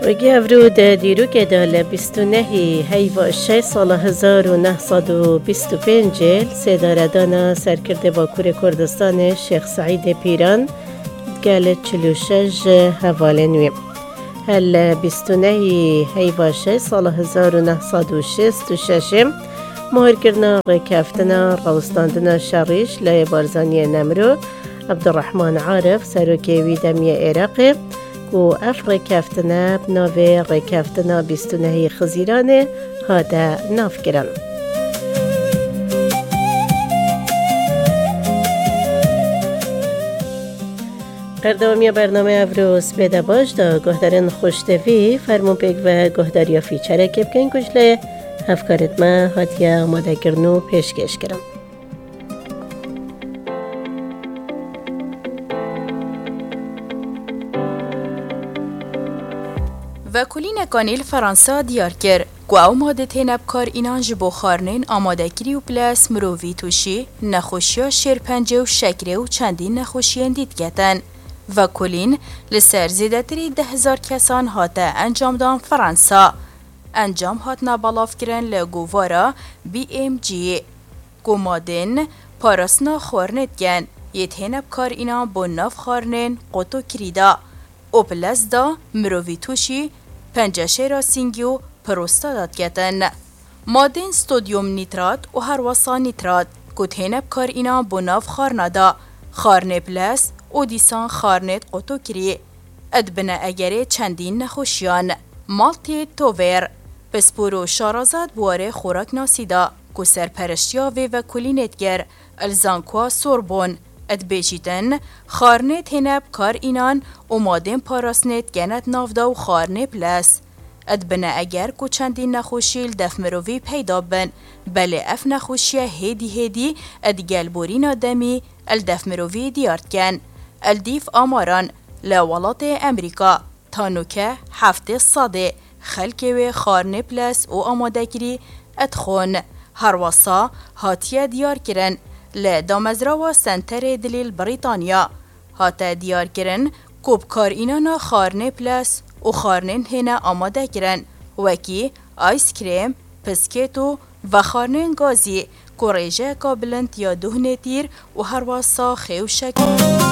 وگی افرود دیرو که دال 29 هیوا 6 سال 1925 سیداردان سرکرده باکور کردستان شیخ سعید پیران گل 46 حواله نویم. هل 29 هیوا 6 سال 1966 مهر کردن رکافتنا روستاندنا شریش لای بارزانی نمرو عبدالرحمن عارف سروکی دمی عراقی و اف رکافتنا بناوی رکافتنا 29 خزیرانه هاده ناف کرن. قردامی برنامه افروز بده باش دا گهدارن خوشتوی فرمون پیگ و گهداریا فیچره که بکن کجله افکارت ما هاتیه آماده کرنو پیشکش کرم. و کلین کانیل فرانسا دیار کر که او ماده تینب کار اینان جبو خارنین آماده کری و پلاس مرووی توشی نخوشیا شیرپنجه و شکره و چندین نخوشی اندید گتن و کلین لسر زیدتری 10,000 کسان هاته انجام دان فرانسا. انجام هات نبالاف کرن لگووارا BMG گو مادن پاراسنا خورنت گن یتینب کار اینا با ناف خارنین قطو کریدا او پلاس دا مرووی توشی پنجشه را سینگیو پروستادات گتن. مادن ستودیوم نیترات و هرواسا نیترات گو تینب کار اینا با ناف خارنادا خارنه پلاس او دیسان خارنت قطو کری ادبنه اگره چندین نخوشیان مالتی توور پسپورو شارازاد بواره خوراک ناسیدا که سرپرشتیا و کلینتگر الزانکوا سوربون اد بیجیدن خارنت هنب کار اینان و مادن پاراسنت گنت نافدا و خارنه پلس اد بنه اگر که چندین نخوشیل دف مرووی پیدا بن بله اف نخوشیه هیدی اد گلبورین آدمی الدف مرووی دیارد کن الدیف آماران لولات امریکا تانوکه 7 صاده خلکه و خارنه پلس و آماده کری ادخون هرواسا هاتیه دیار کرن لدامزرا و سنتر دلیل بریتانیا هاته دیار کرن کوب کار اینانا خارنه پلس و خارنین هنه آماده کرن وکی آیس کریم پسکیتو و خارنین گازی که ریجه قابلند یا دهنه تیر و هرواسا خیوشک